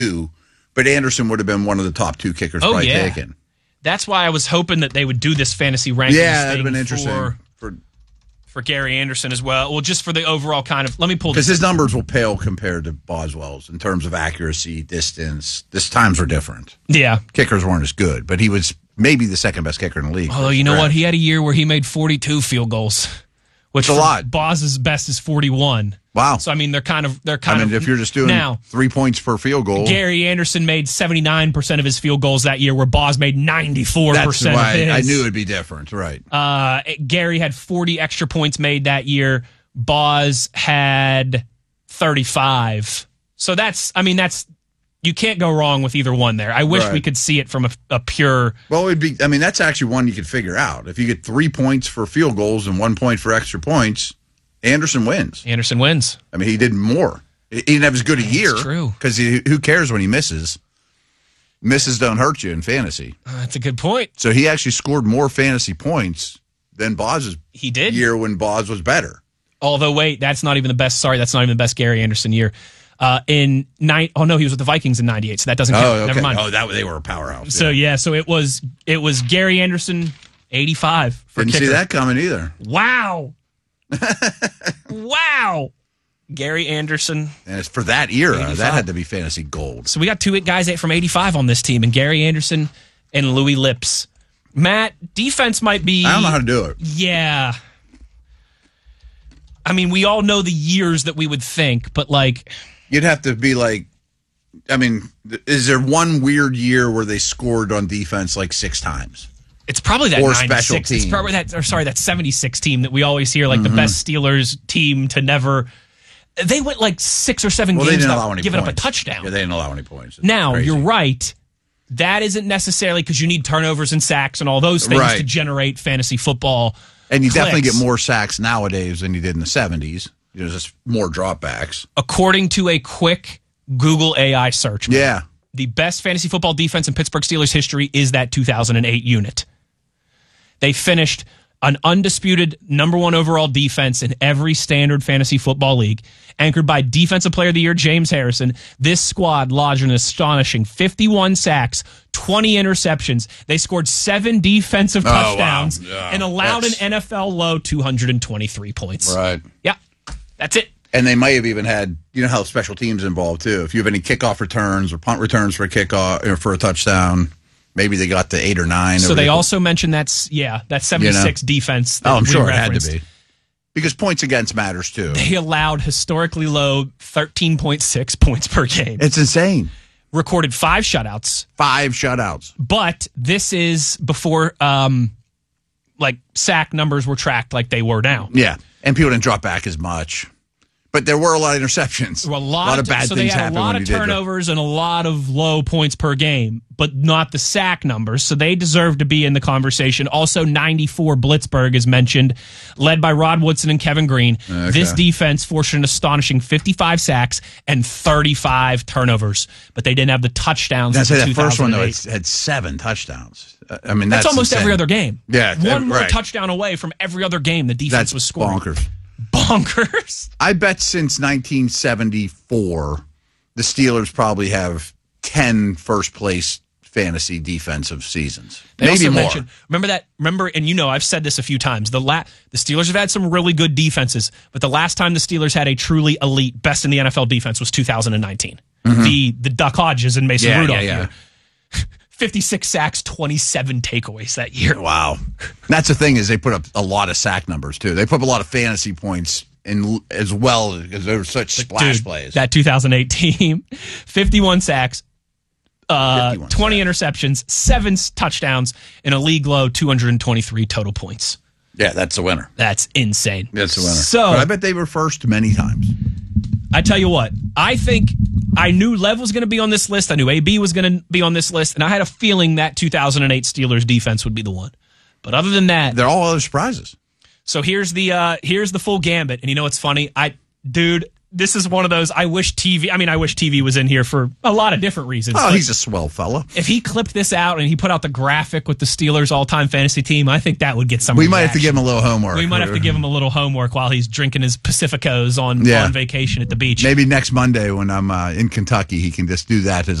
but Anderson would have been one of the top 2 kickers probably taken. That's why I was hoping that they would do this fantasy rankings that would have been interesting. For Gary Anderson as well. Well, just for the overall kind of... Let me pull this. Because his numbers will pale compared to Boswell's in terms of accuracy, distance. Times were different. Yeah. Kickers weren't as good, but he was maybe the second best kicker in the league. Although, you know what? He had a year where he made 42 field goals. Which a lot. Boz's best is 41. Wow. So, I mean, they're kind of... if you're just doing 3 points per field goal... Gary Anderson made 79% of his field goals that year, where Boz made 94% That's why of his. I knew it would be different, right. Gary had 40 extra points made that year. Boz had 35. So that's... You can't go wrong with either one there. I wish we could see it from a pure... Well, it'd be... that's actually one you could figure out. If you get 3 points for field goals and 1 point for extra points, Anderson wins. He did more. He didn't have as good a year. That's true. Because who cares when he misses? Misses don't hurt you in fantasy. That's a good point. So he actually scored more fantasy points than Boz's year when Boz was better. Although, wait, that's not even the best... Sorry, that's not even the best Gary Anderson year. He was with the Vikings in '98, so that doesn't count. Okay. Never mind. They were a powerhouse. So so it was Gary Anderson 85 for Didn't kicker. see that coming either. Wow. Wow. Gary Anderson. And it's for that era. 85. That had to be fantasy gold. So we got 2 guys from 85 on this team, and Gary Anderson and Louis Lips. Matt, defense might be... I don't know how to do it. Yeah. We all know the years that we would think, but You'd have to be is there one weird year where they scored on defense 6 times? It's probably that or 96. special team. It's probably that 76 team that we always hear, the best Steelers team to never. They went 6 or 7 games without giving up a touchdown. Yeah, they didn't allow any points. Now, you're right. That isn't necessarily because you need turnovers and sacks and all those things to generate fantasy football. And you clicks. definitely get more sacks nowadays than you did in the 70s. There's just more dropbacks. According to a quick Google AI search, yeah, the best fantasy football defense in Pittsburgh Steelers history is that 2008 unit. They finished an undisputed number 1 overall defense in every standard fantasy football league, anchored by Defensive Player of the Year James Harrison. This squad lodged an astonishing 51 sacks, 20 interceptions. They scored 7 defensive touchdowns and allowed an NFL low 223 points. Right. Yeah, that's it. And they might have even had, how special teams involved too. If you have any kickoff returns or punt returns for a kickoff or for a touchdown, maybe they got to 8 or 9. So they also mentioned that 76 defense. That I'm sure it had to be. Because points against matters too. They allowed historically low 13.6 points per game. It's insane. Recorded 5 shutouts. 5 shutouts. But this is before sack numbers were tracked like they were now. Yeah. And people didn't drop back as much. But there were a lot of interceptions. A lot of bad things happened. So they had a lot of turnovers and a lot of low points per game, but not the sack numbers. So they deserve to be in the conversation. Also, 94 Blitzburg is mentioned, led by Rod Woodson and Kevin Green. Okay. This defense forced an astonishing 55 sacks and 35 turnovers, but they didn't have the touchdowns. I'd say that first one, though, it had 7 touchdowns. That's almost insane. Every other game. Yeah. One more touchdown away from every other game the defense was scoring. Bonkers. I bet since 1974, the Steelers probably have 10 first-place fantasy defensive seasons. Maybe more. Remember, and I've said this a few times, the Steelers have had some really good defenses, but the last time the Steelers had a truly elite, best in the NFL defense was 2019. Mm-hmm. The Duck Hodges and Mason Rudolph year. 56 sacks, 27 takeaways that year. Wow. That's the thing is they put up a lot of sack numbers, too. They put up a lot of fantasy points in as well because there were such splash plays. That 2008 team, 51 sacks, 20 interceptions, 7 touchdowns, and a league low 223 total points. Yeah, that's the winner. That's insane. That's the winner. So, but I bet they were first many times. I tell you what, I think I knew Lev was going to be on this list. I knew AB was going to be on this list, and I had a feeling that 2008 Steelers defense would be the one. But other than that, they're all other surprises. So here's the full gambit, and what's funny? this is one of those, I wish TV was in here for a lot of different reasons. Oh, he's a swell fella. If he clipped this out and he put out the graphic with the Steelers all-time fantasy team, I think that would get some We might have to give him a little homework. We might have to give him a little homework while he's drinking his Pacificos on vacation at the beach. Maybe next Monday when I'm in Kentucky, he can just do that as